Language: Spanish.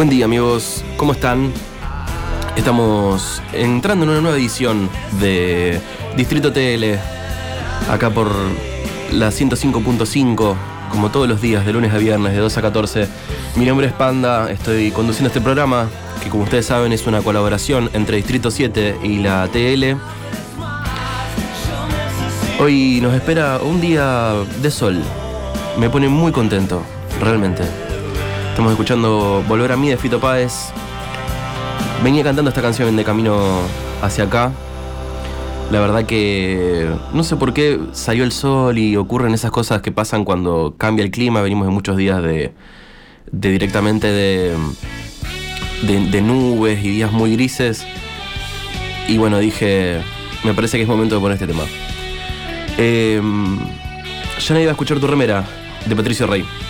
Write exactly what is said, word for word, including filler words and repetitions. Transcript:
Buen día, amigos, ¿cómo están? Estamos entrando en una nueva edición de Distrito T L, acá por la ciento cinco punto cinco, como todos los días, de lunes a viernes, de dos a catorce. Mi nombre es Panda, estoy conduciendo este programa, que como ustedes saben es una colaboración entre Distrito siete y la T L. Hoy nos espera un día de sol, me pone muy contento, realmente. Estamos escuchando Volver a mí de Fito Páez. Venía cantando esta canción de camino hacia acá. La verdad que no sé por qué salió el sol y ocurren esas cosas que pasan cuando cambia el clima. Venimos de muchos días de, de directamente de, de, de nubes y días muy grises. Y bueno, dije, me parece que es momento de poner este tema. Eh, ya no iba a escuchar tu remera, de Patricio Rey.